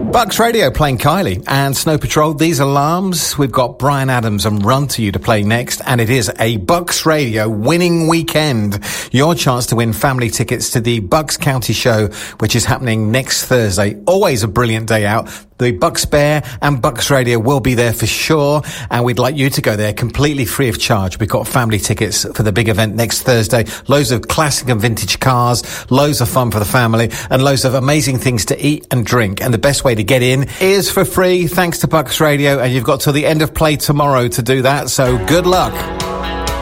Bucks Radio playing Kylie and Snow Patrol. These alarms. We've got Bryan Adams and Run to You to play next, and it is a Bucks Radio winning weekend. Your chance to win family tickets to the Bucks County Show, which is happening next Thursday. Always a brilliant day out. The Bucks Bear and Bucks Radio will be there for sure, and we'd like you to go there completely free of charge. We've got family tickets for the big event next Thursday. Loads of classic and vintage cars, loads of fun for the family, and loads of amazing things to eat and drink. And the best way to get in is for free, thanks to Bucks Radio, and you've got till the end of play tomorrow to do that, so good luck.